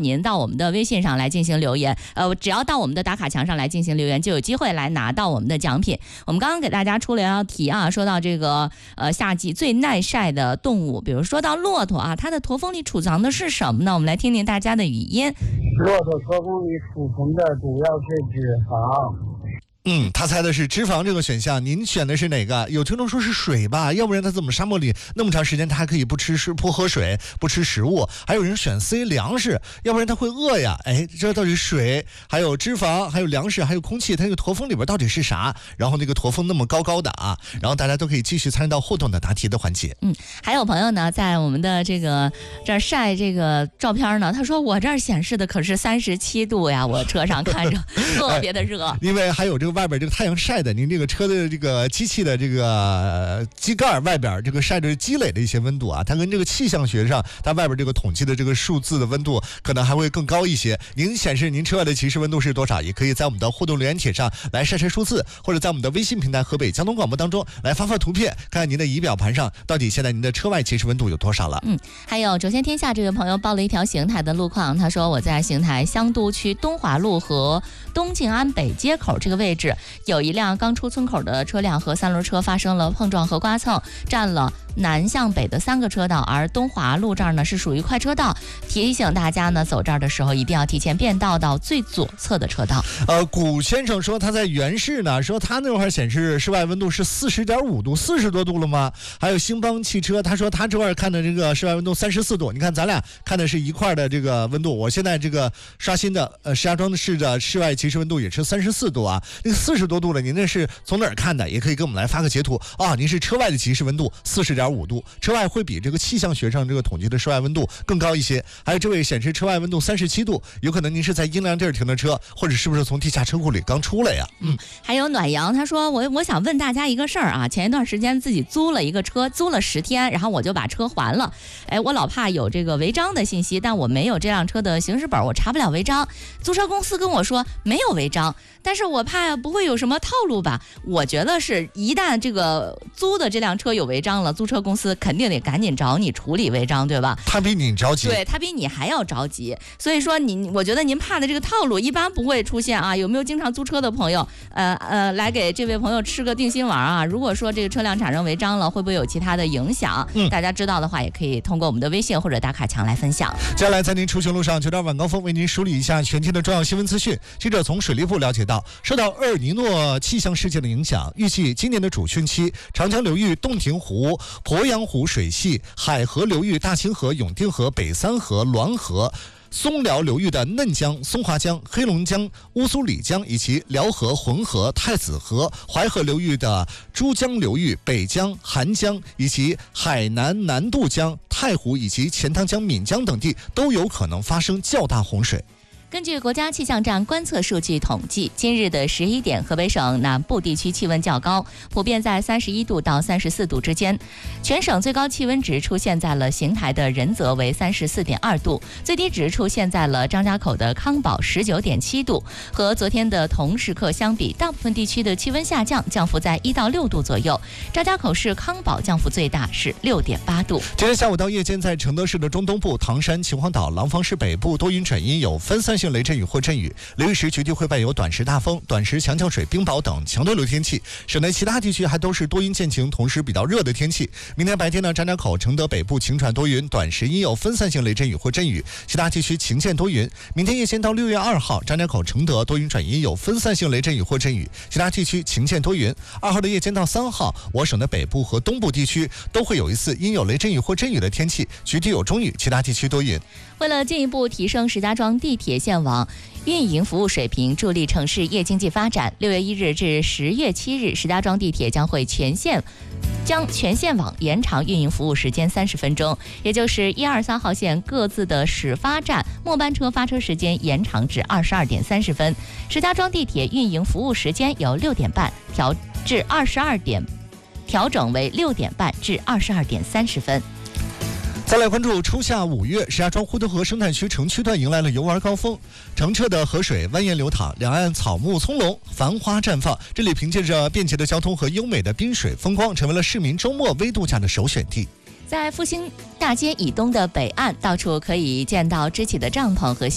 您到我们的微信上来进行留言，只要到我们的打卡墙上来进行留言，就有机会来拿到我们的奖品。我们刚刚给大家出了一道题啊，说到这个夏季最耐晒的动物，比如说到骆驼啊，它的驼峰里储藏的是什么呢？我们来听听大家的语音。 骆驼驼峰里储存的主要是脂肪。 他猜的是脂肪这个选项，您选的是哪个？有听众说是水吧，要不然他怎么沙漠里那么长时间他还可以不喝水不吃食物？还有人选 C 粮食，要不然他会饿呀。这到底水还有脂肪还有粮食还有空气，它那个驼峰里边到底是啥？然后那个驼峰那么高的啊，然后大家都可以继续参与到互动的答题的环节。 还有朋友呢在我们的这儿晒这个照片呢，他说我这儿显示的可是37度呀，我车上看着特别的热。 因为还有这个外边这个太阳晒的，您这个车的这个机器的这个机盖外边这个晒着积累的一些温度啊，它跟这个气象学上它外边这个统计的这个数字的温度可能还会更高一些。您显示您车外的即时温度是多少，也可以在我们的互动留言帖上来晒数字，或者在我们的微信平台河北交通广播当中来发图片，看看您的仪表盘上到底现在您的车外即时温度有多少了。 还有轴线天下这位朋友报了一条邢台的路况，他说我在邢台香都区东华路和东静安北街口这个位置，有一辆刚出村口的车辆和3轮车发生了碰撞和刮蹭，占了南向北的3个车道，而东华路这儿呢是属于快车道，提醒大家呢走这儿的时候一定要提前变道到最左侧的车道。 古先生说他在原市呢，说他那会儿显示室外温度是40.5度，40多度了吗？还有星邦汽车，他说他这块看的这个室外温度34度，你看咱俩看的是一块的这个温度，我现在这个刷新的石家庄市的室外即时温度也是34度啊，那个40多度了，您这是从哪儿看的？也可以给我们来发个截图啊！您是车外的即时温度40.5度，车外会比这个气象学上这个统计的室外温度更高一些。还有这位显示车外温度37度，有可能您是在阴凉地儿停的车，或者是不是从地下车库里刚出来呀？ 还有暖阳，他说我想问大家一个事儿啊，前一段时间自己租了一个车，租了10天，然后我就把车还了。我老怕有这个违章的信息，但我没有这辆车的行驶本，我查不了违章。租车公司跟我说没有违章，但是我怕不会有什么套路吧？我觉得是一旦这个租的这辆车有违章了，租车公司肯定得赶紧找你处理违章，对吧？ 他比你着急， 对，他比你还要着急。所以说我觉得您怕的这个套路一般不会出现啊。有没有经常租车的朋友，来给这位朋友吃个定心丸啊？如果说这个车辆产生违章了，会不会有其他的影响？大家知道的话，也可以通过我们的微信或者打卡墙来分享。 接下来在您出行路上9点晚高峰为您梳理一下全天的重要新闻资讯。记者从水利部了解到，受到厄尔尼诺气象事件的影响，预计今年的主汛期，长江流域洞庭湖、鄱阳湖水系、海河流域大清河、永定河、北三河、滦河、松辽流域的嫩江、松花江、黑龙江、乌苏里江以及辽河、浑河、太子河、淮河流域的珠江流域、北江、韩江以及海南南渡江、太湖以及钱塘江、岷江等地都有可能发生较大洪水。 根据国家气象站观测数据统计，今日的11点，河北省南部地区气温较高，普遍在31度到34度之间。全省最高气温值出现在了邢台的仁泽为34.2度，最低值出现在了张家口的康保19.7度。和昨天的同时刻相比，大部分地区的气温下降，降幅在1到6度左右。张家口市康保降幅最大是6.8度。 今天下午到夜间，在承德市的中东部、唐山、秦皇岛、廊坊市北部多云转阴，有分散性雷阵雨或阵雨，雷雨时局地会伴有短时大风、短时强降水、冰雹等强对流天气。省内其他地区还都是多云见晴，同时比较热的天气。明天白天呢，张家口、承德北部晴转多云，短时阴有分散性雷阵雨或阵雨，其他地区晴见多云。明天夜间到6月2号，张家口、承德多云转阴有分散性雷阵雨或阵雨，其他地区晴见多云。2号的夜间到3号，我省的北部和东部地区都会有一次阴有雷阵雨或阵雨的天气，局地有中雨，其他地区多云。 为了进一步提升石家庄地铁线网运营服务水平，助力城市夜经济发展，6月1日至10月7日，石家庄地铁将将全线网延长运营服务时间30分钟，也就是1、2、3号线各自的始发站末班车发车时间延长至22点30分。石家庄地铁运营服务时间由6点半调整为6点半至22点30分。 再来关注初夏5月，石家庄呼德河生态区城区段迎来了游玩高峰，澄澈的河水蜿蜒流淌，两岸草木葱茏，繁花绽放。这里凭借着便捷的交通和优美的滨水风光，成为了市民周末微度假的首选地。 在复兴大街以东的北岸，到处可以见到支起的帐篷和